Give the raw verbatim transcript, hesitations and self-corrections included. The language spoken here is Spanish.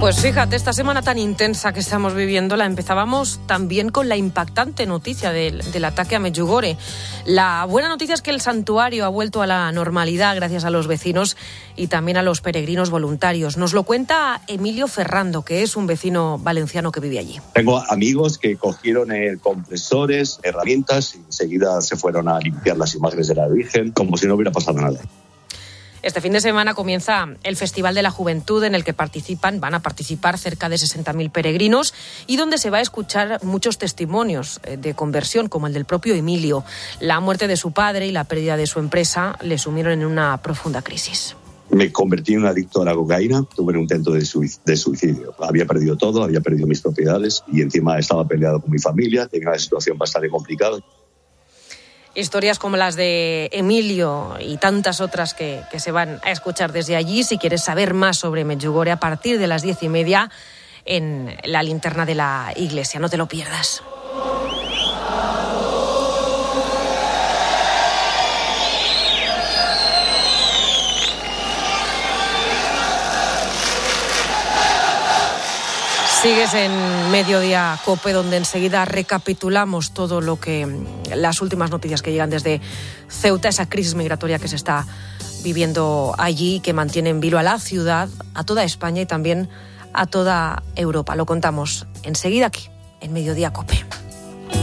Pues fíjate, esta semana tan intensa que estamos viviendo la empezábamos también con la impactante noticia del, del ataque a Medjugorje. La buena noticia es que el santuario ha vuelto a la normalidad gracias a los vecinos y también a los peregrinos voluntarios. Nos lo cuenta Emilio Ferrando, que es un vecino valenciano que vive allí. Tengo amigos que cogieron eh, compresores, herramientas y enseguida se fueron a limpiar las imágenes de la Virgen como si no hubiera pasado nada. Este fin de semana comienza el Festival de la Juventud, en el que participan, van a participar cerca de sesenta mil peregrinos y donde se va a escuchar muchos testimonios de conversión, como el del propio Emilio. La muerte de su padre y la pérdida de su empresa le sumieron en una profunda crisis. Me convertí en un adicto a la cocaína, tuve un intento de suicidio. Había perdido todo, había perdido mis propiedades y encima estaba peleado con mi familia, tenía una situación bastante complicada. Historias como las de Emilio y tantas otras que, que se van a escuchar desde allí. Si quieres saber más sobre Medjugorje, a partir de las diez y media en la linterna de la iglesia. No te lo pierdas. Sigues en Mediodía COPE, donde enseguida recapitulamos todo lo que, las últimas noticias que llegan desde Ceuta, esa crisis migratoria que se está viviendo allí, que mantiene en vilo a la ciudad, a toda España y también a toda Europa. Lo contamos enseguida aquí, en Mediodía COPE.